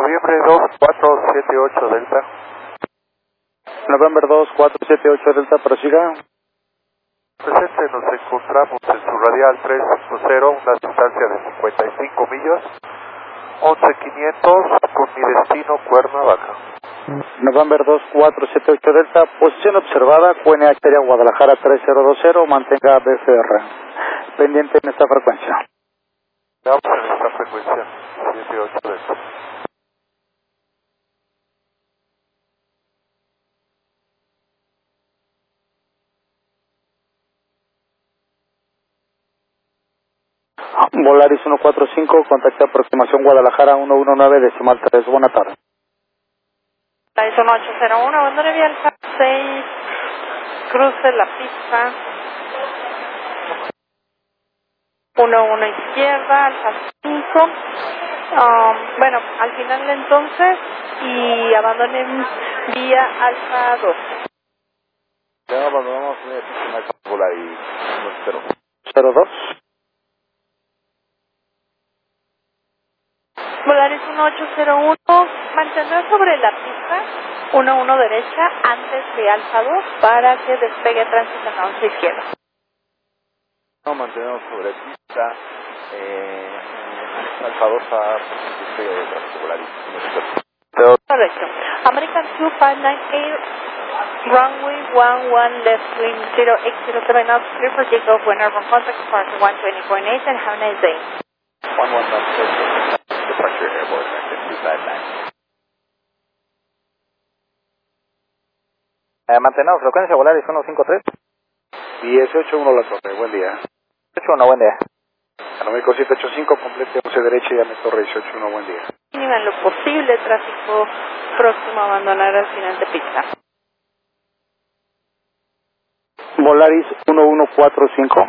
Noviembre 2478 Delta. November 2478 Delta, prosiga. Presente, nos encontramos en su radial 350, una distancia de 55 millas, 11500, con mi destino Cuernavaca. November 2478 Delta, posición observada, QNH área Guadalajara 3020, mantenga BFR. Pendiente en esta frecuencia. Vamos en esta frecuencia, 78 Delta. Volaris 145, contacte aproximación Guadalajara 119, decimal 3, buena tarde. Volaris 1801, abandone vía Alfa 6, cruce la pista, 11 izquierda, Alfa 5, bueno, al final entonces, y abandonen vía Alfa 2. Ya abandonamos Volaris 02. Volaris 1801, mantendrá sobre la pista 11 derecha antes de Alfa 2 para que despegue tránsito en 11 izquierda. No, mantenemos sobre pista, Alfa 2 a despegue de tráfico Volaris. Correcto. American 2598, runway 11 left wind 0807 knots, clear for takeoff when airborne contact departure 120.8 and have a nice day. 11 knots, departure airborne, 259. Mantenemos frecuencia Volaris 153. 181 la torre, buen día. 181, buen día. Aeroméxico 785, complete 11 derecha y a mi torre 181, buen día. Mínima en lo posible, tráfico próximo a abandonar al final de pista. Volaris 1145.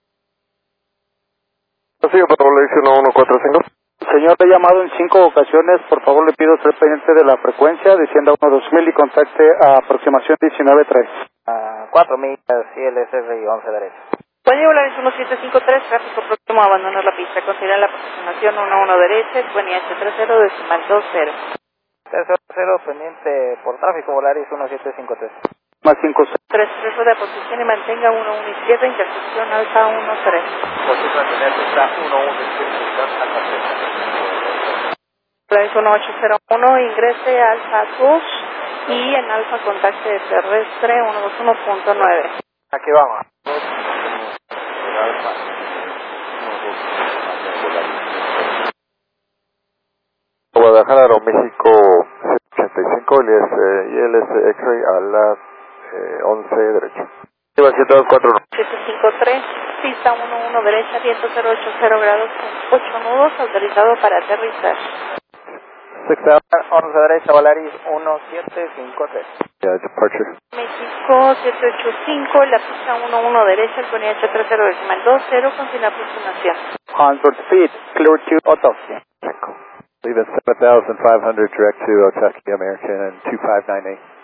Sigue para Volaris 1145. Señor, he llamado en 5 ocasiones, por favor le pido ser pendiente de la frecuencia, descienda 12000 y contacte a aproximación 193. 4 millas, ILSR y 11 derecha. Puede Volaris 1753, tráfico próximo a abandonar la pista. Considera la aproximación 11 derecha, QNH 30 decimal 20. 30 pendiente por tráfico, Volaris 1753. Más 5. 33 de posición y mantenga 11 izquierda, intersección Alfa 13. Por mantener está 11 izquierda, Alfa 3. Volaris 1801, ingrese a Alfa 2 y en Alfa contacte terrestre 121.9. Aquí vamos. Guadalajara, Aeroméxico 85, ILS X-Ray a las 11 derecha. 753, pista 11 derecha, viento 080 grados con 8 nudos, autorizado para aterrizar. 11 derecha, Volaris 1753. Yeah, departure. México 785, la pista 11 derecha, el QNH 30 decimal 20 con sin aproximación. 100 feet, clear to Otaki. Leave at 7,500 direct to Otaki American and 2598.